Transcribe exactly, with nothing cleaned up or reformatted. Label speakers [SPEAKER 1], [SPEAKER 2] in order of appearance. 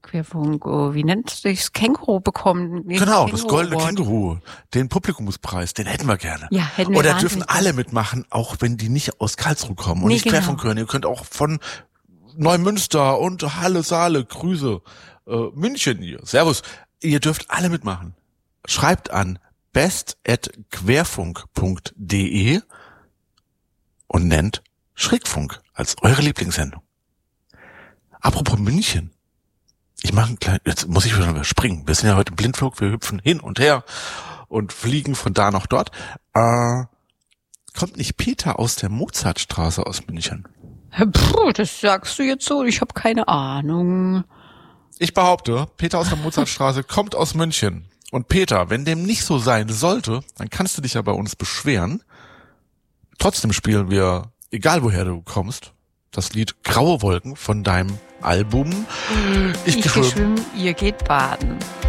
[SPEAKER 1] Querfunk, oh, wie nennt sich's, Känguru bekommen.
[SPEAKER 2] Genau, das goldene Känguru, den Publikumspreis, den hätten wir gerne.
[SPEAKER 1] Ja, hätten wir.
[SPEAKER 2] Oder dürfen alle mitmachen, auch wenn die nicht aus Karlsruhe kommen und
[SPEAKER 1] nee,
[SPEAKER 2] nicht
[SPEAKER 1] genau.
[SPEAKER 2] Querfunk hören. Ihr könnt auch von Neumünster und Halle, Saale, Grüße, äh, München hier, Servus. Ihr dürft alle mitmachen. Schreibt an best at querfunk punkt de und nennt Schrägfunk als eure Lieblingssendung. Apropos München. Ich mache einen kleinen, jetzt muss ich wieder springen. Wir sind ja heute im Blindflug, wir hüpfen hin und her und fliegen von da nach dort. Äh, kommt nicht Peter aus der Mozartstraße aus München?
[SPEAKER 1] Puh, das sagst du jetzt so, ich habe keine Ahnung.
[SPEAKER 2] Ich behaupte, Peter aus der Mozartstraße kommt aus München. Und Peter, wenn dem nicht so sein sollte, dann kannst du dich ja bei uns beschweren. Trotzdem spielen wir, egal woher du kommst, das Lied Graue Wolken von deinem Album
[SPEAKER 1] Ich, ich geschwimmen, ihr geht baden.